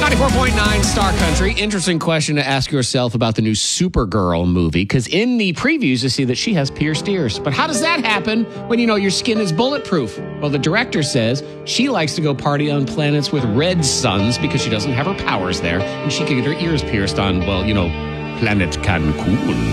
94.9 Star Country. Interesting question to ask yourself about the new Supergirl movie, because in the previews you see that she has pierced ears. But how does that happen when you know your skin is bulletproof? Well, the director says she likes to go party on planets with red suns because she doesn't have her powers there, and she can get her ears pierced on, well, you know, planet Cancun.